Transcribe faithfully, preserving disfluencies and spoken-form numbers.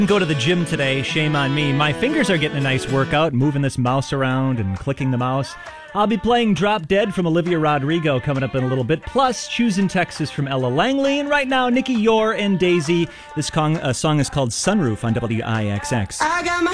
Go to the gym today, shame on me. My fingers are getting a nice workout, moving this mouse around and clicking the mouse. I'll be playing Drop Dead from Olivia Rodrigo coming up in a little bit, plus Choosing Texas from Ella Langley, and right now, Nikki Yore and Daisy. This con- uh, song is called Sunroof on W I X X. I got my